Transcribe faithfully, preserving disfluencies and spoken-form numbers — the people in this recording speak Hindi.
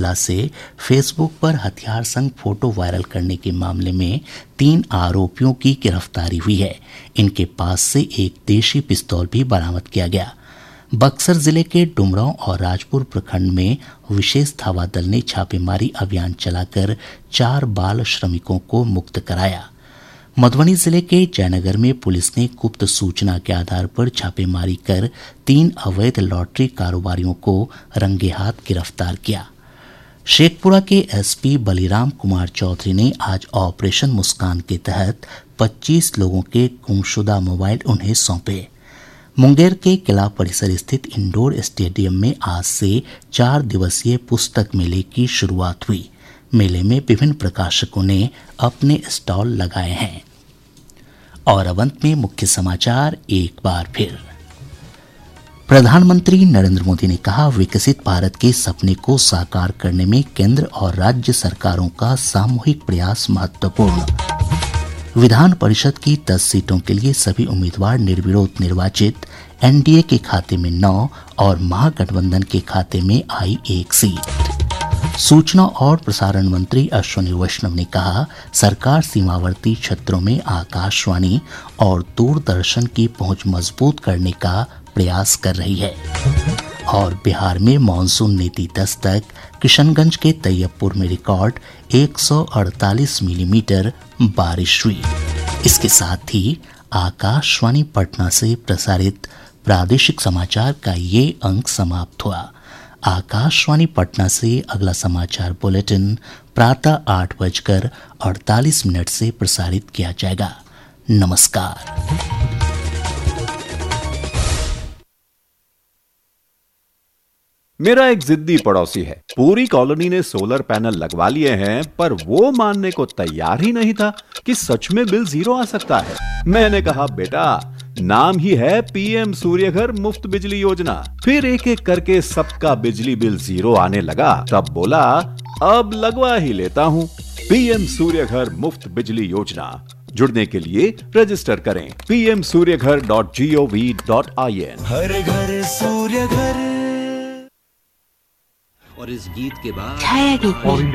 मामला से फेसबुक पर हथियार संग फोटो वायरल करने के मामले में तीन आरोपियों की गिरफ्तारी हुई है। इनके पास से एक देशी पिस्तौल भी बरामद किया गया। बक्सर जिले के डुमरांव और राजपुर प्रखंड में विशेष धावा दल ने छापेमारी अभियान चलाकर चार बाल श्रमिकों को मुक्त कराया। मधुबनी जिले के जयनगर में पुलिस ने गुप्त सूचना के आधार पर छापेमारी कर तीन अवैध लॉटरी कारोबारियों को रंगे हाथ गिरफ्तार किया। शेखपुरा के एसपी बलिराम कुमार चौधरी ने आज ऑपरेशन मुस्कान के तहत पच्चीस लोगों के गुमशुदा मोबाइल उन्हें सौंपे। मुंगेर के किला परिसर स्थित इंडोर स्टेडियम में आज से चार दिवसीय पुस्तक मेले की शुरुआत हुई। मेले में विभिन्न प्रकाशकों ने अपने स्टॉल लगाए हैं। और अब अंत में मुख्य समाचार एक बार फिर। प्रधानमंत्री नरेंद्र मोदी ने कहा, विकसित भारत के सपने को साकार करने में केंद्र और राज्य सरकारों का सामूहिक प्रयास महत्वपूर्ण। विधान परिषद की दस सीटों के लिए सभी उम्मीदवार निर्विरोध निर्वाचित। एनडीए के खाते में नौ और महागठबंधन के खाते में आई एक सीट। सूचना और प्रसारण मंत्री अश्विनी वैष्णव ने कहा, सरकार सीमावर्ती क्षेत्रों में आकाशवाणी और दूरदर्शन की पहुंच मजबूत करने का प्रयास कर रही है। और बिहार में मानसून ने दी दस्तक, किशनगंज के तैयबपुर में रिकॉर्ड एक सौ अड़तालीस मिलीमीटर बारिश हुई। इसके साथ ही आकाशवाणी पटना से प्रसारित प्रादेशिक समाचार का ये अंक समाप्त हुआ। आकाशवाणी पटना से अगला समाचार बुलेटिन प्रातः आठ बजकर अड़तालीस मिनट से प्रसारित किया जाएगा। नमस्कार। मेरा एक जिद्दी पड़ोसी है। पूरी कॉलोनी ने सोलर पैनल लगवा लिए हैं, पर वो मानने को तैयार ही नहीं था कि सच में बिल जीरो आ सकता है। मैंने कहा, बेटा नाम ही है पीएम सूर्यघर मुफ्त बिजली योजना। फिर एक एक करके सबका बिजली बिल जीरो आने लगा। तब बोला, अब लगवा ही लेता हूँ। पीएम सूर्यघर मुफ्त बिजली योजना। जुड़ने के लिए रजिस्टर करें P M Surya Ghar dot G O V dot I N. हर घर सूर्यघर। और इस गीत के बाद छाया गीत और